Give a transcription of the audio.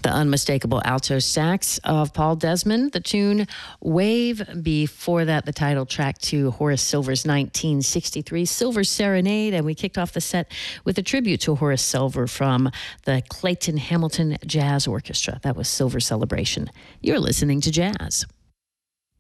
The unmistakable alto sax of Paul Desmond, the tune Wave. Before that, the title track to Horace Silver's 1963 Silver Serenade. And we kicked off the set with a tribute to Horace Silver from the Clayton Hamilton Jazz Orchestra. That was Silver Celebration. You're listening to Jazz.